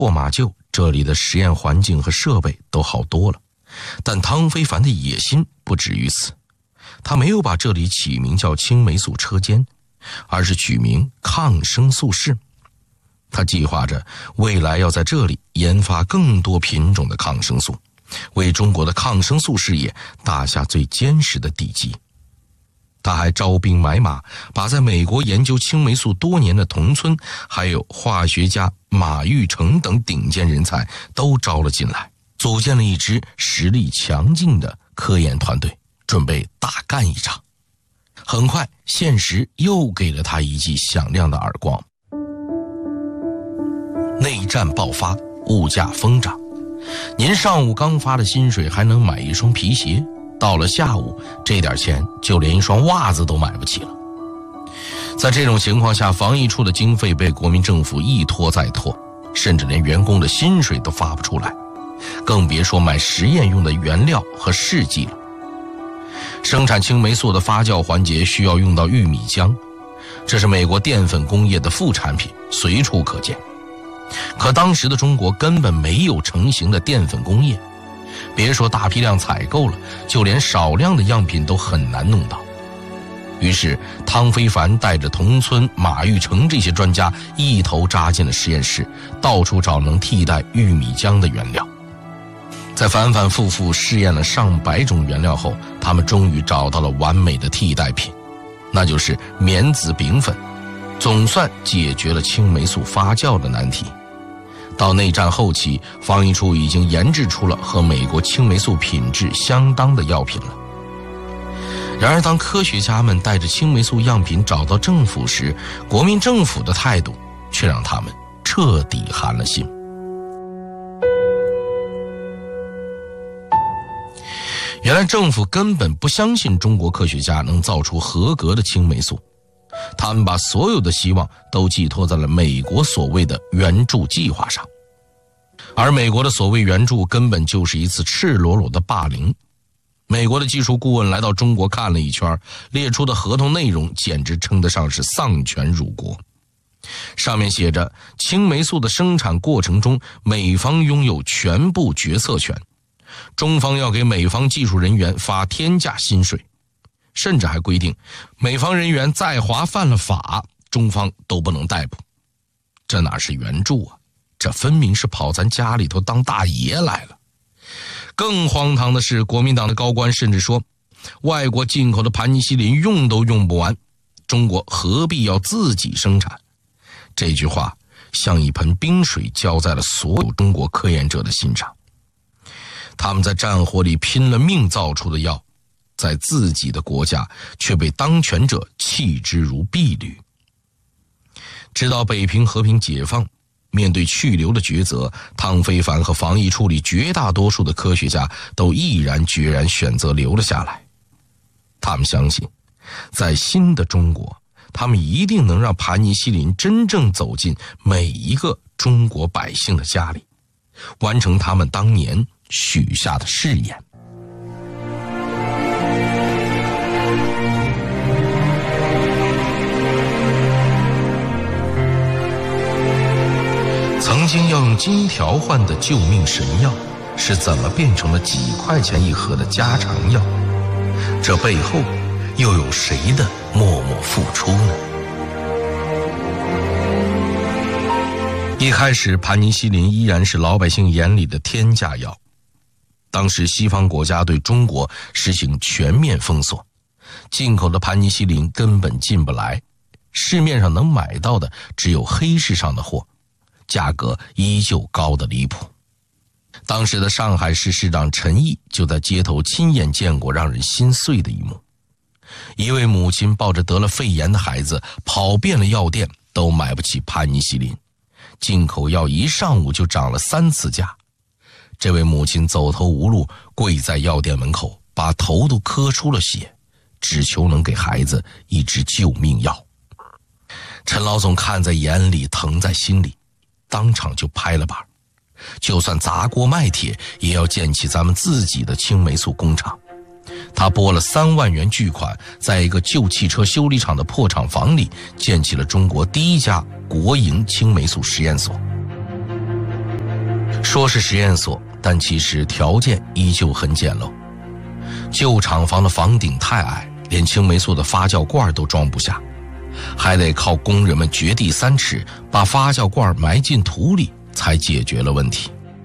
过马厩，这里的实验环境和设备都好多了。但汤非凡的野心不止于此，他没有把这里起名叫青霉素车间，而是取名抗生素室。他计划着未来要在这里研发更多品种的抗生素，为中国的抗生素事业打下最坚实的地基。他还招兵买马，把在美国研究青霉素多年的童村，还有化学家马玉成等顶尖人才都招了进来，组建了一支实力强劲的科研团队，准备大干一场。很快，现实又给了他一记响亮的耳光。内战爆发，物价疯涨，您上午刚发的薪水还能买一双皮鞋，到了下午，这点钱就连一双袜子都买不起了。在这种情况下，防疫处的经费被国民政府一拖再拖，甚至连员工的薪水都发不出来，更别说买实验用的原料和试剂了。生产青霉素的发酵环节需要用到玉米浆，这是美国淀粉工业的副产品，随处可见。可当时的中国根本没有成型的淀粉工业，别说大批量采购了，就连少量的样品都很难弄到。于是汤非凡带着童村、马玉成这些专家一头扎进了实验室，到处找能替代玉米浆的原料。在反反复复试验了上百种原料后，他们终于找到了完美的替代品，那就是棉子丙粉，总算解决了青霉素发酵的难题。到内战后期，防疫处已经研制出了和美国青霉素品质相当的药品了。然而当科学家们带着青霉素样品找到政府时，国民政府的态度却让他们彻底寒了心。原来政府根本不相信中国科学家能造出合格的青霉素，他们把所有的希望都寄托在了美国所谓的援助计划上。而美国的所谓援助根本就是一次赤裸裸的霸凌。美国的技术顾问来到中国看了一圈，列出的合同内容简直称得上是丧权辱国。上面写着，青霉素的生产过程中，美方拥有全部决策权，中方要给美方技术人员发天价薪水，甚至还规定美方人员在华犯了法，中方都不能逮捕。这哪是援助啊，这分明是跑咱家里头当大爷来了。更荒唐的是，国民党的高官甚至说，外国进口的盘尼西林用都用不完，中国何必要自己生产。这句话像一盆冰水浇在了所有中国科研者的心上。他们在战火里拼了命造出的药，在自己的国家却被当权者弃之如敝履。直到北平和平解放，面对去留的抉择，汤非凡和防疫处里绝大多数的科学家都毅然决然选择留了下来。他们相信，在新的中国，他们一定能让盘尼西林真正走进每一个中国百姓的家里，完成他们当年许下的誓言。曾经要用金条换的救命神药，是怎么变成了几块钱一盒的家常药？这背后又有谁的默默付出呢？一开始，盘尼西林依然是老百姓眼里的天价药。当时西方国家对中国实行全面封锁，进口的盘尼西林根本进不来，市面上能买到的只有黑市上的货，价格依旧高得离谱。当时的上海市市长陈毅就在街头亲眼见过让人心碎的一幕。一位母亲抱着得了肺炎的孩子，跑遍了药店都买不起盘尼西林，进口药一上午就涨了3次价。这位母亲走投无路，跪在药店门口，把头都磕出了血，只求能给孩子一支救命药。陈老总看在眼里，疼在心里，当场就拍了板，就算砸锅卖铁也要建起咱们自己的青霉素工厂。他拨了3万元巨款，在一个旧汽车修理厂的破厂房里建起了中国第一家国营青霉素实验所。 说是实验所，但其实条件依旧很简陋。旧厂房的房顶太矮，连青霉素的发酵罐都装不下，还得靠工人们掘地3尺，把发酵罐埋进土里，才解决了问题。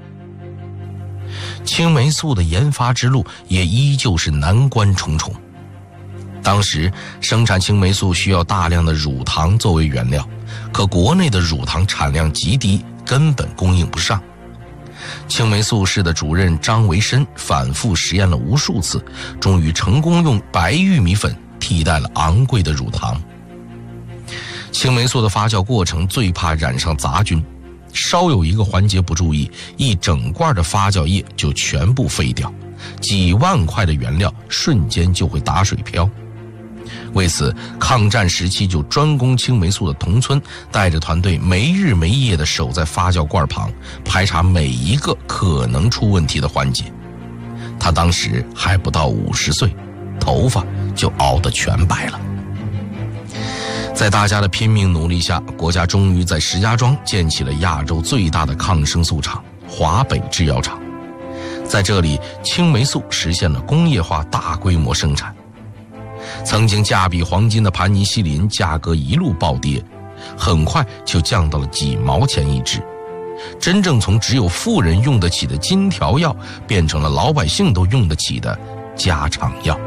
青霉素的研发之路也依旧是难关重重。当时生产青霉素需要大量的乳糖作为原料，可国内的乳糖产量极低，根本供应不上。青霉素室的主任张维深反复实验了无数次，终于成功用白玉米粉替代了昂贵的乳糖。青霉素的发酵过程最怕染上杂菌，稍有一个环节不注意，一整罐的发酵液就全部废掉，几万块的原料瞬间就会打水漂。为此，抗战时期就专攻青霉素的童村带着团队没日没夜地守在发酵罐旁，排查每一个可能出问题的环节。他当时还不到50岁，头发就熬得全白了。在大家的拼命努力下，国家终于在石家庄建起了亚洲最大的抗生素厂——华北制药厂。在这里，青霉素实现了工业化大规模生产。曾经价比黄金的盘尼西林价格一路暴跌，很快就降到了几毛钱一支。真正从只有富人用得起的金条药，变成了老百姓都用得起的家常药。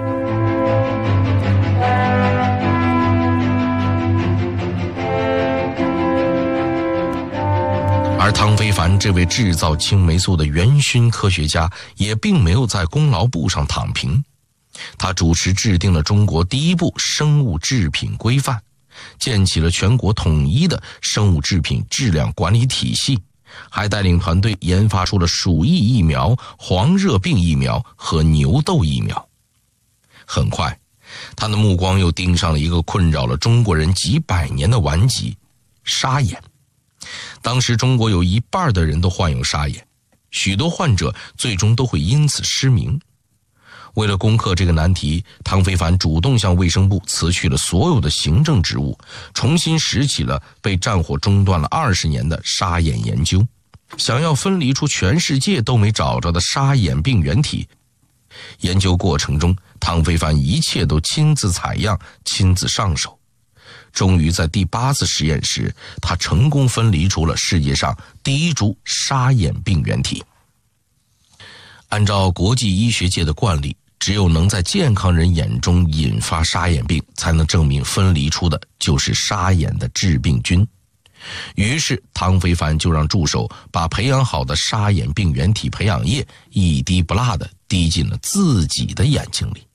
而汤非凡这位制造青霉素的元勋科学家，也并没有在功劳簿上躺平。他主持制定了中国第一部生物制品规范，建起了全国统一的生物制品质量管理体系，还带领团队研发出了鼠疫疫苗、黄热病疫苗和牛痘疫苗。很快，他的目光又盯上了一个困扰了中国人几百年的顽疾——沙眼。当时中国有1半的人都患有沙眼，许多患者最终都会因此失明。为了攻克这个难题，汤非凡主动向卫生部辞去了所有的行政职务，重新拾起了被战火中断了20年的沙眼研究，想要分离出全世界都没找着的沙眼病原体。研究过程中，汤非凡一切都亲自采样，亲自上手。终于在第8次实验时，他成功分离出了世界上第一株沙眼病原体。按照国际医学界的惯例，只有能在健康人眼中引发沙眼病，才能证明分离出的就是沙眼的致病菌。于是汤非凡就让助手把培养好的沙眼病原体培养液一滴不落地滴进了自己的眼睛里。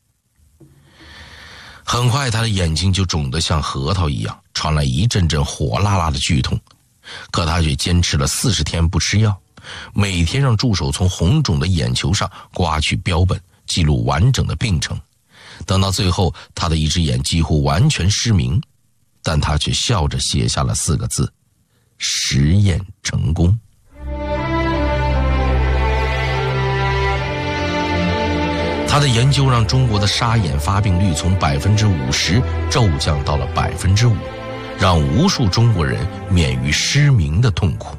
很快他的眼睛就肿得像核桃一样，传来一阵阵火辣辣的剧痛，可他却坚持了40天不吃药，每天让助手从红肿的眼球上刮去标本，记录完整的病程。等到最后，他的一只眼几乎完全失明，但他却笑着写下了4个字：实验成功。他的研究让中国的沙眼发病率从50%骤降到了5%，让无数中国人免于失明的痛苦。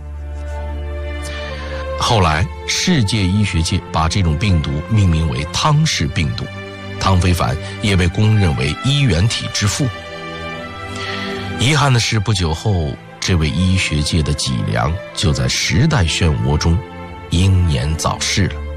后来，世界医学界把这种病毒命名为汤氏病毒，汤非凡也被公认为衣原体之父。遗憾的是，不久后，这位医学界的脊梁就在时代漩涡中英年早逝了。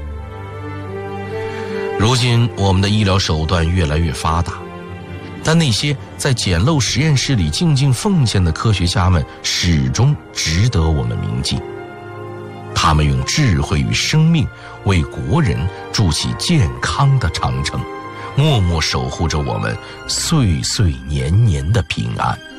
如今，我们的医疗手段越来越发达，但那些在简陋实验室里静静奉献的科学家们，始终值得我们铭记。他们用智慧与生命为国人筑起健康的长城，默默守护着我们岁岁年年的平安。